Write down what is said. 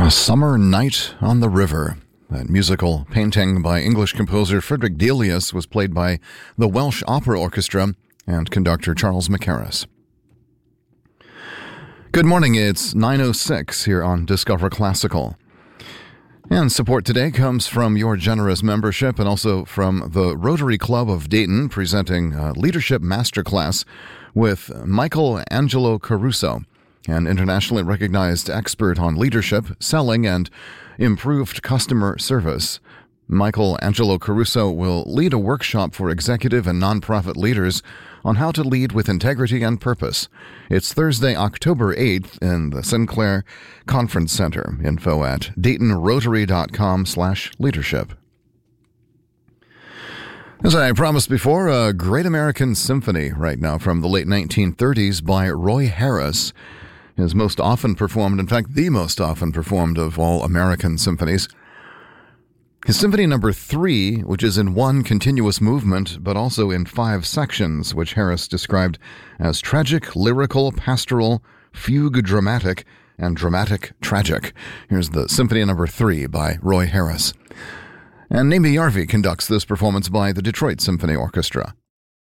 A Summer Night on the River. That musical painting by English composer Frederick Delius was played by the Welsh Opera Orchestra and conductor Charles Mackerras. Good morning, it's 9:06 here on Discover Classical. And support today comes from your generous membership and also from the Rotary Club of Dayton presenting a Leadership Masterclass with Michael Angelo Caruso, an internationally recognized expert on leadership, selling, and improved customer service. Michael Angelo Caruso will lead a workshop for executive and nonprofit leaders on how to lead with integrity and purpose. It's Thursday, October 8th in the Sinclair Conference Center. Info at DaytonRotary.com/leadership. As I promised before, a Great American Symphony right now from the late 1930s by Roy Harris. His most often performed, in fact, the most often performed of all American symphonies. His Symphony Number 3, which is in one continuous movement, but also in 5 sections, which Harris described as tragic, lyrical, pastoral, fugue dramatic, and dramatic tragic. Here's the Symphony Number 3 by Roy Harris. And Naomi Yarvi conducts this performance by the Detroit Symphony Orchestra.